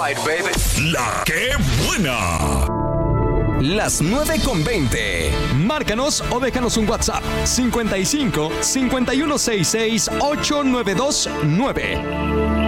ride, baby. La que buena. Las 9:20. Márcanos o déjanos un WhatsApp 55 5166 8929.